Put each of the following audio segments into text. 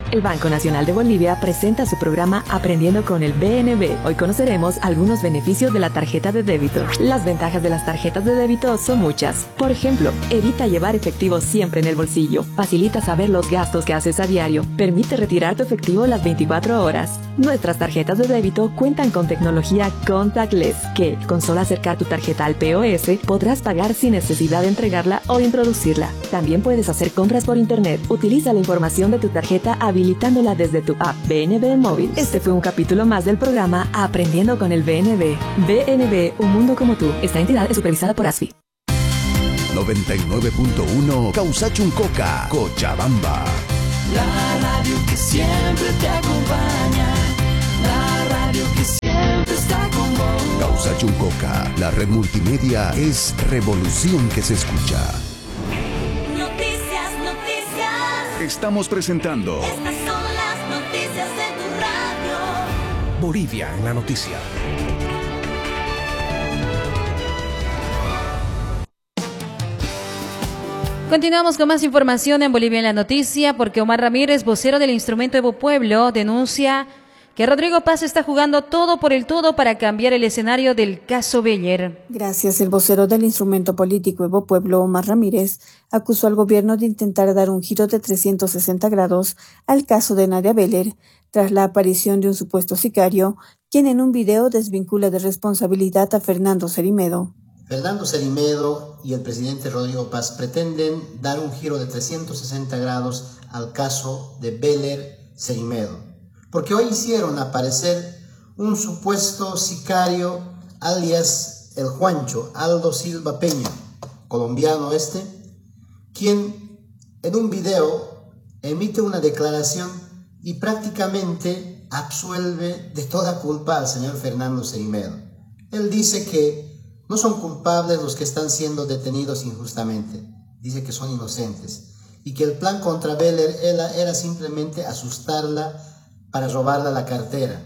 El Banco Nacional de Bolivia presenta su programa Aprendiendo con el BNB. Hoy conoceremos algunos beneficios de la tarjeta de débito. Las ventajas de las tarjetas de débito son muchas. Por ejemplo, evita llevar efectivo siempre en el bolsillo. Facilita saber los gastos que haces a diario. Permite retirar tu efectivo las 24 horas. Nuestras tarjetas de débito cuentan con tecnología contactless, que, con solo acercar tu tarjeta al POS, podrás pagar sin necesidad de entregarla o introducirla. También puedes hacer compras por internet. Utiliza la información de tu tarjeta habilitándola desde tu app BNB móvil. Este fue un capítulo más del programa Aprendiendo con el BNB. BNB, un mundo como tú. Esta entidad es supervisada por ASFI. 99.1 Causachuncoca, Cochabamba. La radio que siempre te acompaña. La radio que siempre está con vos. Causachuncoca, la red multimedia es revolución que se escucha. Noticias, noticias. Estamos presentando Estas son las noticias de tu radio. Bolivia en la noticia. Continuamos con más información en Bolivia en la noticia, porque Omar Ramírez, vocero del instrumento Evo Pueblo, denuncia que Rodrigo Paz está jugando todo por el todo para cambiar el escenario del caso Beller. Gracias, el vocero del instrumento político Evo Pueblo, Omar Ramírez, acusó al gobierno de intentar dar un giro de 360 grados al caso de Nadia Beller, tras la aparición de un supuesto sicario, quien en un video desvincula de responsabilidad a Fernando Cerimedo. Fernando Cerimedo y el presidente Rodrigo Paz pretenden dar un giro de 360 grados al caso de Beller Cerimedo, porque hoy hicieron aparecer un supuesto sicario alias el Juancho, Aldo Silva Peña, colombiano quien en un video emite una declaración y prácticamente absuelve de toda culpa al señor Fernando Cerimedo. Él dice que no son culpables los que están siendo detenidos injustamente. Dice que son inocentes. Y que el plan contra Beller era simplemente asustarla para robarle la cartera.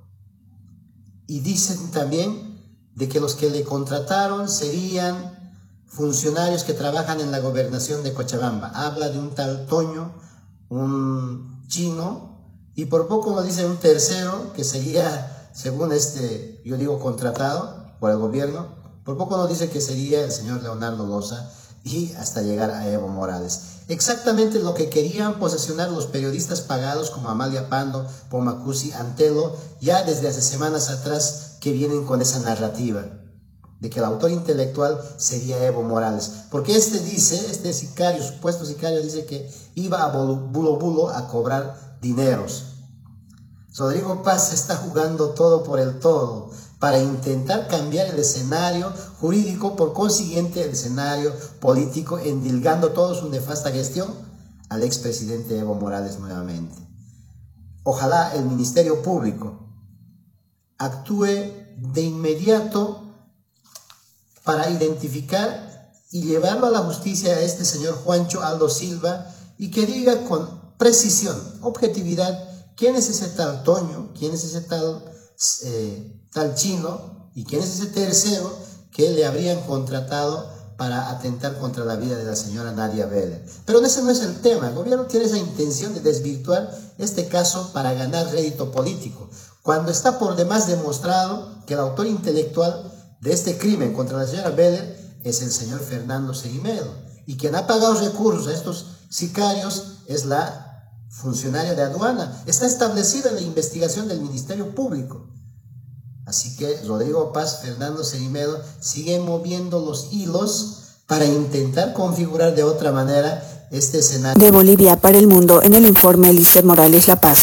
Y dicen también de que los que le contrataron serían funcionarios que trabajan en la gobernación de Cochabamba. Habla de un tal Toño, un chino, y por poco nos dice un tercero que sería, según yo digo contratado por el gobierno, por poco nos dice que sería el señor Leonardo Loza, y hasta llegar a Evo Morales. Exactamente lo que querían posesionar los periodistas pagados como Amalia Pando, Pomacusi, Antelo, ya desde hace semanas atrás que vienen con esa narrativa de que el autor intelectual sería Evo Morales. Porque este sicario, supuesto sicario, dice que iba a bulo a cobrar dineros. Rodrigo Paz está jugando todo por el todo para intentar cambiar el escenario jurídico, por consiguiente el escenario político, endilgando toda su nefasta gestión al expresidente Evo Morales nuevamente. Ojalá el Ministerio Público actúe de inmediato para identificar y llevarlo a la justicia a este señor Juancho Aldo Silva, y que diga con precisión, objetividad, quién es ese tal Toño, quién es ese tal chino, y quién es ese tercero que le habrían contratado para atentar contra la vida de la señora Nadia Beller. Pero ese no es el tema. El gobierno tiene esa intención de desvirtuar este caso para ganar rédito político, cuando está por demás demostrado que el autor intelectual de este crimen contra la señora Beller es el señor Fernando Cerimedo, y quien ha pagado recursos a estos sicarios es la funcionaria de aduana. Está establecida en la investigación del Ministerio Público. Así que Rodrigo Paz, Fernando Cerimedo siguen moviendo los hilos para intentar configurar de otra manera este escenario. De Bolivia para el mundo, en el informe Elizabeth Morales La Paz.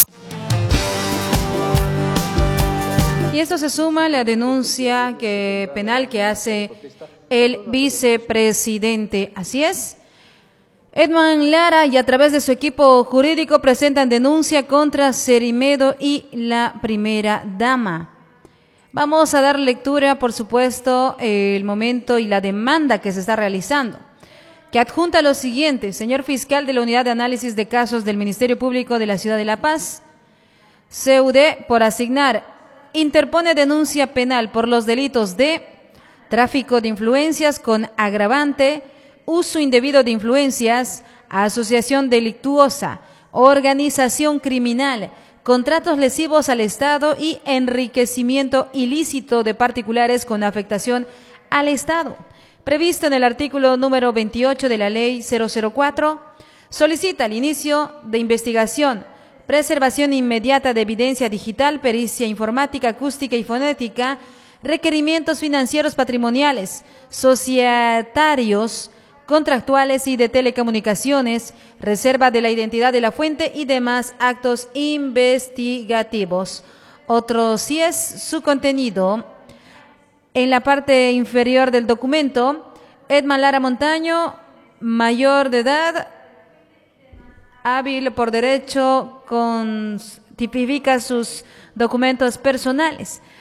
Y esto se suma a la denuncia penal que hace el vicepresidente. Así es. Edman Lara y a través de su equipo jurídico presentan denuncia contra Cerimedo y la primera dama. Vamos a dar lectura, por supuesto, el momento y la demanda que se está realizando, que adjunta lo siguiente: señor fiscal de la Unidad de Análisis de Casos del Ministerio Público de la Ciudad de La Paz, CUD por asignar, interpone denuncia penal por los delitos de tráfico de influencias con agravante, uso indebido de influencias, asociación delictuosa, organización criminal, contratos lesivos al Estado y enriquecimiento ilícito de particulares con afectación al Estado. Previsto en el artículo número 28 de la Ley 004, solicita el inicio de investigación, preservación inmediata de evidencia digital, pericia informática, acústica y fonética, requerimientos financieros patrimoniales, societarios, contractuales y de telecomunicaciones, reserva de la identidad de la fuente y demás actos investigativos. Otro sí es su contenido. En la parte inferior del documento, Edman Lara Montaño, mayor de edad, hábil por derecho, tipifica sus documentos personales.